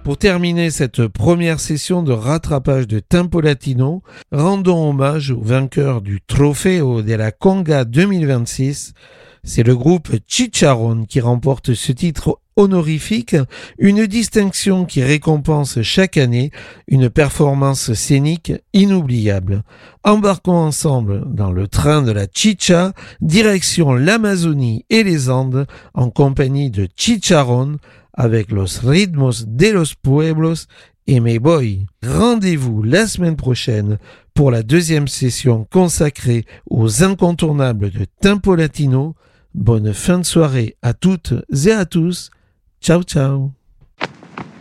Pour terminer cette première session de rattrapage de Tempo Latino, rendons hommage au vainqueur du Trofeo de la Conga 2026. C'est le groupe Chicharrón qui remporte ce titre honorifique, une distinction qui récompense chaque année une performance scénique inoubliable. Embarquons ensemble dans le train de la chicha, direction l'Amazonie et les Andes, en compagnie de Chicharrón, avec Los Ritmos de los Pueblos et Me Voy. Rendez-vous la semaine prochaine pour la deuxième session consacrée aux incontournables de Tempo Latino. Bonne fin de soirée à toutes et à tous. Ciao ciao.